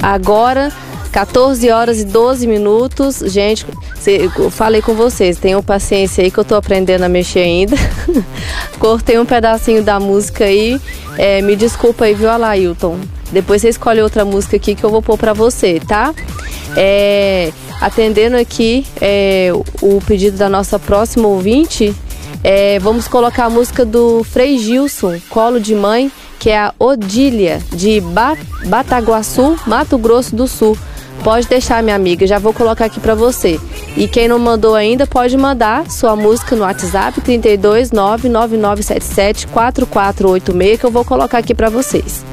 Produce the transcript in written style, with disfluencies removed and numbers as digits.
Agora, 14 horas e 12 minutos. Gente, eu falei com vocês, tenham paciência aí que eu tô aprendendo a mexer ainda. Cortei um pedacinho da música aí. Me desculpa aí, viu, Alailton? Depois você escolhe outra música aqui que eu vou pôr pra você, tá? Atendendo aqui o pedido da nossa próxima ouvinte, vamos colocar a música do Frei Gilson, Colo de Mãe, que é a Odília, de Bataguaçu, Mato Grosso do Sul. Pode deixar, minha amiga, já vou colocar aqui pra você. E quem não mandou ainda, pode mandar sua música no WhatsApp 32999774486, que eu vou colocar aqui pra vocês.